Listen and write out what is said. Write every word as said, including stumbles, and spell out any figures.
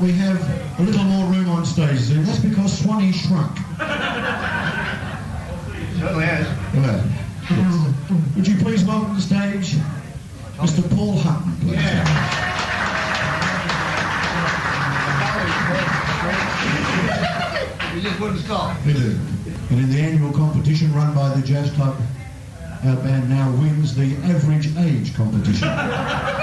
we have a little more room on stage. And that's because Swanee shrunk. Certainly has. Well, yes. Would you please welcome to the stage Mister Paul Hutton, please? Yeah. We just wouldn't stop. We do. And in the annual competition run by the Jazz Club, our band now wins the average age competition.